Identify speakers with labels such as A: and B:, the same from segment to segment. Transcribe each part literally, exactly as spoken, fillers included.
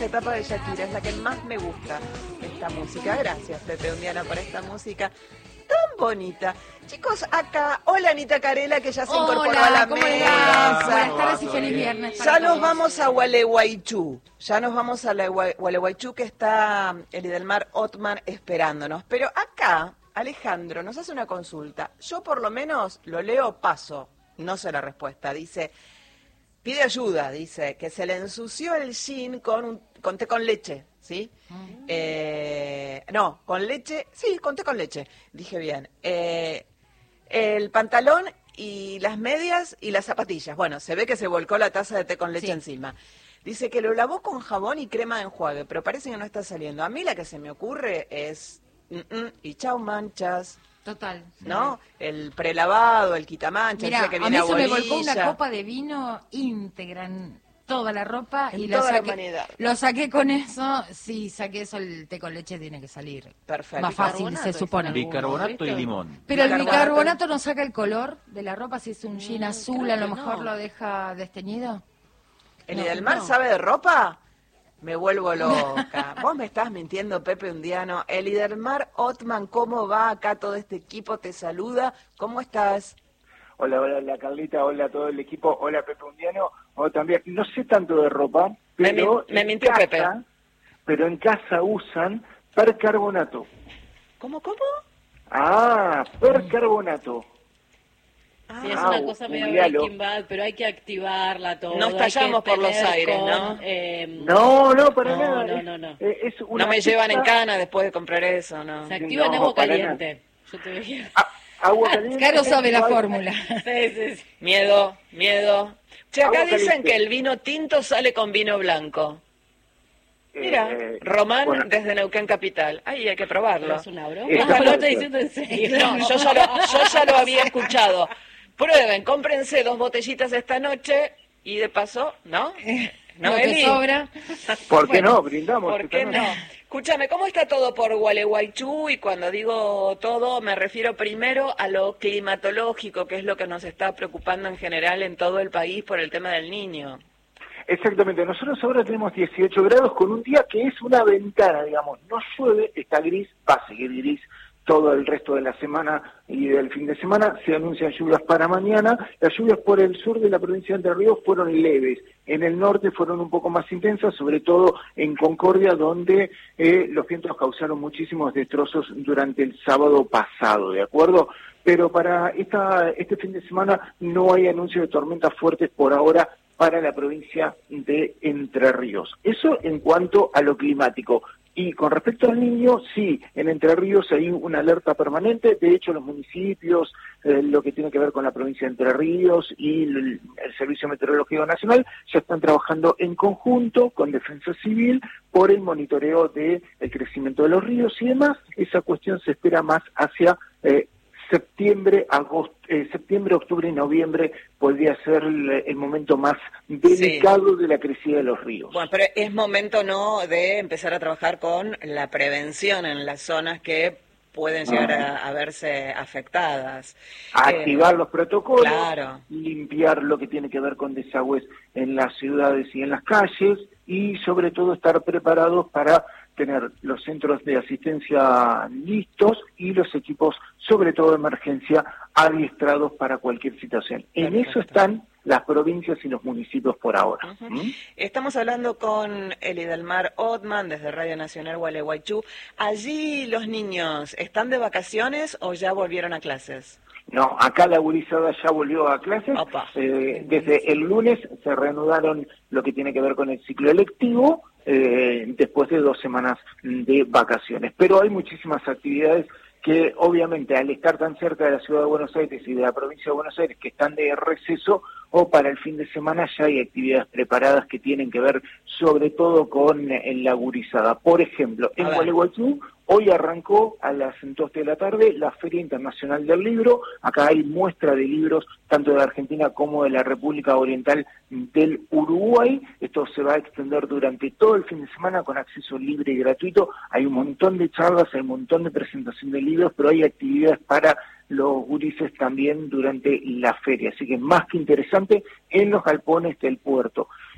A: esta etapa de Shakira, es la que más me gusta, esta música. Gracias, Pepe Undiano, por esta música tan bonita. Chicos, acá, hola Anita Carela, que ya se
B: hola,
A: incorporó a la
B: ¿cómo
A: mesa.
B: Buenas tardes y feliz viernes.
A: Ya nos vamos a Gualeguaychú, ya nos vamos a la Gua- Gualeguaychú, que está Elidelmar Othman esperándonos. Pero acá, Alejandro nos hace una consulta. Yo por lo menos lo leo, paso, no sé la respuesta. Dice, pide ayuda, dice, que se le ensució el jean con, un, con té con leche, ¿sí? Mm. Eh, no, con leche, sí, con té con leche, dije bien. Eh, el pantalón y las medias y las zapatillas. Bueno, se ve que se volcó la taza de té con leche sí. encima. Dice que lo lavó con jabón y crema de enjuague, pero parece que no está saliendo. A mí la que se me ocurre es, mm, mm, y chau manchas.
B: Total.
A: ¿No? Sí. El prelavado, el quitamancha,
B: Mira,
A: el que
B: a
A: viene
B: mí
A: a
B: se
A: bolilla.
B: me volcó una copa de vino íntegra en toda la ropa
A: en
B: y
A: toda
B: la saqué,
A: la humanidad.
B: Lo saqué con eso, si saqué eso, el té con leche tiene que salir.
A: Perfecto.
B: Más fácil, se supone.
C: Bicarbonato y limón.
B: Pero
A: bicarbonato.
B: el bicarbonato no saca el color de la ropa, si es un jean
A: Mm,
B: azul, a lo mejor
A: no.
B: lo deja desteñido.
A: ¿El
B: No,
A: Elidelmar
B: no.
A: sabe de ropa? Me vuelvo loca. Vos me estás mintiendo, Pepe Undiano. Elidelmar Othman, ¿cómo va acá todo este equipo? Te saluda. ¿Cómo estás?
D: Hola, hola, hola Carlita, hola a todo el equipo, hola Pepe Undiano. O también, no sé tanto de ropa, pero
A: me, me
D: en
A: mintió
D: casa,
A: Pepe.
D: Pero en casa usan percarbonato.
A: ¿Cómo, cómo?
D: Ah, percarbonato.
E: Sí, es
D: Ah,
E: una cosa medio
D: googlealo.
E: Breaking Bad, pero hay que activarla todo.
A: No estallamos por los
E: tener
A: aires,
E: con,
A: ¿no?
E: Eh,
D: No, no, para
E: no,
D: nada.
E: no,
D: es-
E: no, no.
D: eh, es una
A: No me llevan en
D: pizza-
A: cana después de comprar eso, ¿no?
E: Se activa en
D: No,
E: agua
D: para
E: caliente. Yo te veía.
D: Ah, agua caliente.
B: Caro sabe la
D: Igual-
B: fórmula.
E: Sí, sí, sí.
A: Miedo, miedo. Che, acá
D: Agua
A: dicen
D: caliente.
A: que el vino tinto sale con vino blanco. Mira,
D: Eh,
A: Román
D: bueno.
A: desde Neuquén Capital. Ahí hay que probarlo.
E: ¿Es una broma?
D: Eso
E: No,
D: puede
E: lo estoy
D: ser.
E: diciendo en serio.
A: No, yo ya, lo, yo ya lo había escuchado. Prueben, cómprense dos botellitas esta noche y de paso, ¿no? ¿No,
B: Lo que
A: Eli?
B: sobra.
D: ¿Por qué
A: Bueno,
D: no? Brindamos.
A: ¿Por qué
D: esta
A: no?
D: noche.
A: Escúchame, ¿cómo está todo por Gualeguaychú? Y cuando digo todo, me refiero primero a lo climatológico, que es lo que nos está preocupando en general en todo el país por el tema del niño.
D: Exactamente, nosotros ahora tenemos dieciocho grados con un día que es una ventana, digamos, no llueve, está gris, va a seguir gris todo el resto de la semana y del fin de semana, se anuncian lluvias para mañana, las lluvias por el sur de la provincia de Entre Ríos fueron leves, en el norte fueron un poco más intensas, sobre todo en Concordia, donde eh, los vientos causaron muchísimos destrozos durante el sábado pasado, ¿de acuerdo? Pero para esta, este fin de semana no hay anuncio de tormentas fuertes por ahora para la provincia de Entre Ríos. Eso en cuanto a lo climático. Y con respecto al niño, sí, en Entre Ríos hay una alerta permanente. De hecho, los municipios, eh, lo que tiene que ver con la provincia de Entre Ríos y el, el Servicio Meteorológico Nacional, ya están trabajando en conjunto con Defensa Civil por el monitoreo del crecimiento de los ríos y demás. Esa cuestión se espera más hacia eh, septiembre, agosto, eh, septiembre, octubre y noviembre podría ser el, el momento más delicado sí. de la crecida de los ríos.
A: Bueno, pero es momento, ¿no?, de empezar a trabajar con la prevención en las zonas que pueden llegar ah. a, a verse afectadas.
D: Activar eh, los protocolos,
A: claro.
D: limpiar lo que tiene que ver con desagües en las ciudades y en las calles y sobre todo estar preparados para tener los centros de asistencia listos y los equipos, sobre todo de emergencia, adiestrados para cualquier situación. Perfecto. En eso están las provincias y los municipios por ahora.
A: Uh-huh. ¿Mm? Estamos hablando con Elidelmar Othman desde Radio Nacional Gualeguaychú. ¿Allí los niños están de vacaciones o ya volvieron a clases?
D: No, acá la gurizada ya volvió a clases. Eh, desde el lunes se reanudaron lo que tiene que ver con el ciclo electivo, eh, después de dos semanas de vacaciones. Pero hay muchísimas actividades que obviamente al estar tan cerca de la ciudad de Buenos Aires y de la provincia de Buenos Aires que están de receso o para el fin de semana ya hay actividades preparadas que tienen que ver sobre todo con eh, la gurizada. Por ejemplo, en Gualeguaychú hoy arrancó a las dos de la tarde la Feria Internacional del Libro. Acá hay muestra de libros tanto de Argentina como de la República Oriental del Uruguay. Esto se va a extender durante todo el fin de semana con acceso libre y gratuito. Hay un montón de charlas, hay un montón de presentación de libros, pero hay actividades para los gurises también durante la feria. Así que más que interesante en los galpones del puerto.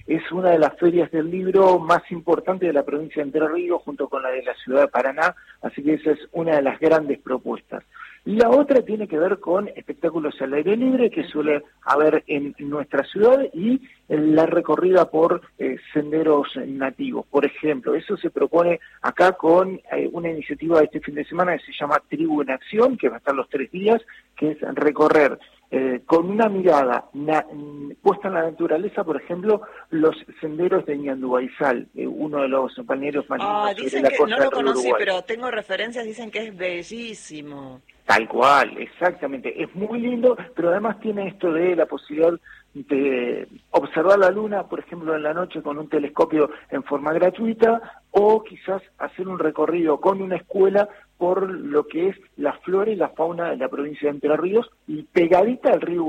D: es una de las ferias del libro más importantes de la provincia de Entre Ríos, junto con la de la ciudad de Paraná, así que esa es una de las grandes propuestas. La otra tiene que ver con espectáculos al aire libre que suele haber en nuestra ciudad y la recorrida por eh, senderos nativos. Por ejemplo, eso se propone acá con eh, una iniciativa de este fin de semana que se llama Tribu en Acción, que va a estar los tres días, que es recorrer eh, con una mirada na puesta en la naturaleza, por ejemplo, los senderos de Ñandubaizal, eh, uno de los balnearios más lindos
A: Ah,
D: sobre
A: dicen
D: la
A: que,
D: costa
A: no lo
D: del río
A: conocí,
D: Uruguay.
A: pero tengo referencias, dicen que es bellísimo.
D: Tal cual, exactamente. Es muy lindo, pero además tiene esto de la posibilidad de observar la luna, por ejemplo, en la noche con un telescopio en forma gratuita, o quizás hacer un recorrido con una escuela por lo que es la flora y la fauna de la provincia de Entre Ríos y pegadita al río